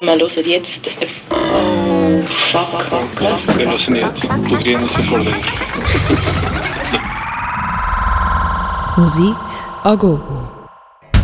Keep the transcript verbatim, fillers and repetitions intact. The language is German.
Wir hören jetzt. Oh, fuck, was? Wir hören jetzt Pudrinos e Cordeiros. Musik a gogo.